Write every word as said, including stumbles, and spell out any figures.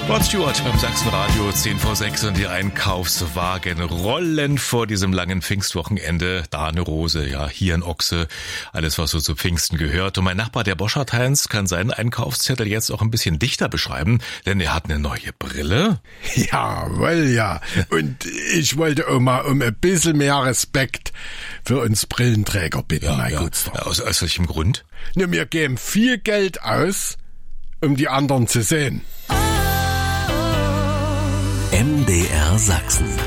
Rod Stewart beim Sachsenradio, zehn vor sechs und die Einkaufswagen rollen vor diesem langen Pfingstwochenende. Da eine Rose, ja, hier ein Ochse, alles was so zu Pfingsten gehört. Und mein Nachbar, der Boschert-Heinz, kann seinen Einkaufszettel jetzt auch ein bisschen dichter beschreiben, denn er hat eine neue Brille. Jawohl, ja. Und ich wollte auch mal um ein bisschen mehr Respekt für uns Brillenträger bitten, Ja, mein ja. Guter. Aus, aus welchem Grund? Ne, wir geben viel Geld aus, um die anderen zu sehen. M D R Sachsen.